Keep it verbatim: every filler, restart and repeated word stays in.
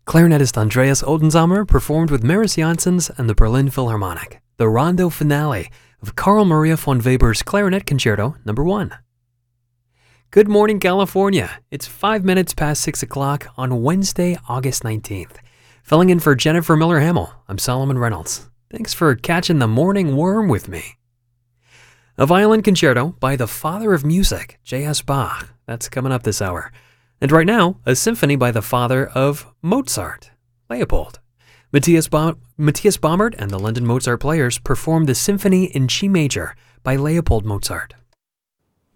Clarinetist Andreas Odensammer performed with Maris Janssens and the Berlin Philharmonic, the rondo finale of Carl Maria von Weber's Clarinet Concerto Number one. Good morning, California. It's five minutes past six o'clock on Wednesday, August nineteenth. Filling in for Jennifer Miller-Hamill, I'm Solomon Reynolds. Thanks for catching the morning worm with me. A violin concerto by the father of music, J S Bach. That's coming up this hour. And right now, a symphony by the father of Mozart, Leopold. Matthias, ba- Matthias Baumert and the London Mozart Players performed the Symphony in G major by Leopold Mozart.